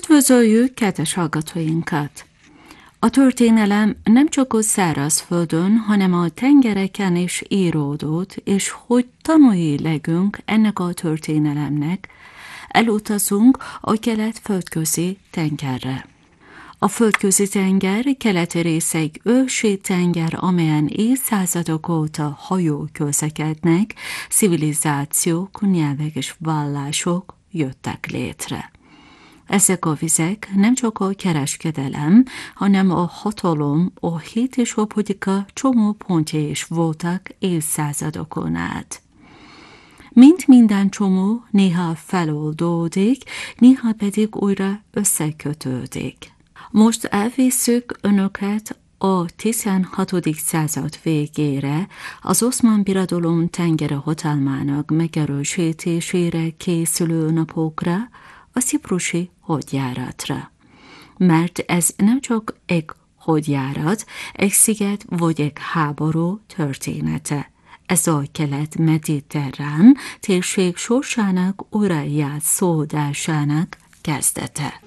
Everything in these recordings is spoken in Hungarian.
Üdvözöljük kedves hallgatóinkat! A történelem nem csak a szárazföldön, hanem a tengereken is íródott, és hogy tanúi legyünk ennek a történelemnek, elutazunk a kelet-földközi tengerre. A földközi tenger keleti része egy ősi tenger, amelyen évszázadok óta hajók közlekednek, civilizációk, nyelvek és vallások jöttek létre. Ezek a vizek nem csak a kereskedelem, hanem a hatalom, a hit és a politika csomó pontja is voltak évszázadokon át. Mint minden csomó, néha feloldódik, néha pedig újra összekötődik. Most elvisszük önöket a 16. század végére, az Oszmán Birodalom tengeri hatalmának megerősítésére készülő napokra, a ciprusi hadjáratra. Mert ez nem csak egy hadjárat, egy sziget vagy egy háború története. Ez a kelet-mediterrán térség sorsának újrajátszódásának kezdete.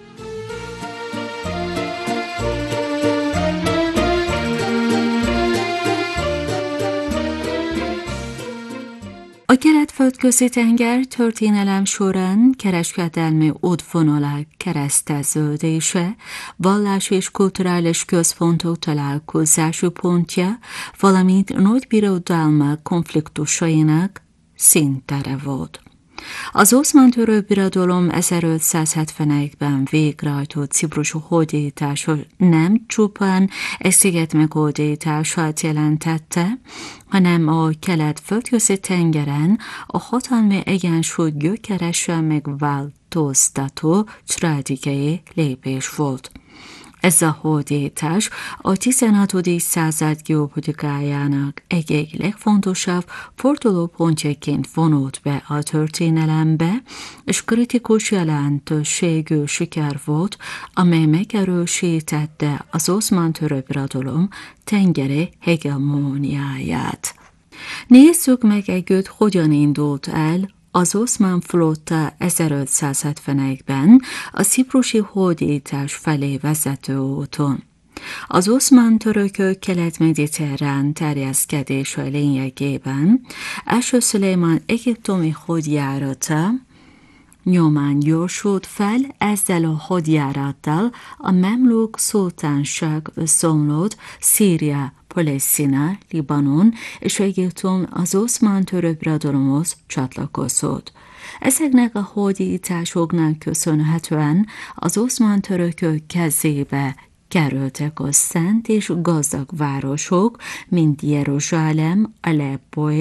A kelet-földközi tenger történelem során kereskedelmi útvonalak kereszteződése, vallás és kulturális központok találkozási pontja, valamint nagy birodalmak konfliktusainak színtere volt. Az Oszmán-török birodalom 1571-ben végrehajtott ciprusi hódítása nem csupán egy sziget meghódítását jelentette, hanem a kelet-földközi tengeren a hatalmi egyensúly gyökeresen megváltoztató stratégiai lépés volt. Ez a hódítás a 16. század geopolitikájának egyik legfontosabb fordulópontjaként vonult be a történelembe, és kritikus jelentőségű siker volt, amely megerősítette az Oszmán-török birodalom tengeri hegemóniáját. Nézzük meg együtt, hogyan indult el az oszmán flotta 1571-ben a ciprusi hódítás felé vezető úton. Az oszmán törökök kelet-mediterrán terjeszkedése lényegében első Szulejmán egyiptomi hadjárata nyomán gyorsult fel, ezzel a hadjárattal a Memlúk szultánság összeomlott, Szíria, Palesztina, Libanon és Egyiptom az Oszmán-török birodalomhoz csatlakozott. Ezeknek a hódításoknak köszönhetően az oszmán-törökök kezébe kerültek a szent és gazdag városok, mint Jeruzsálem, Aleppo